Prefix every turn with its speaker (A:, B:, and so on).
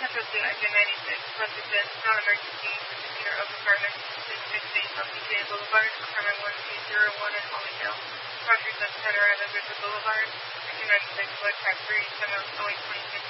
A: Central Engine 96, represents non-emergency procedure of apartment 668 on PJ Boulevard, apartment 1201 in Hollydale. Cross-Research Center at Elizabeth Boulevard, Engine 96, blood track 3, 70826.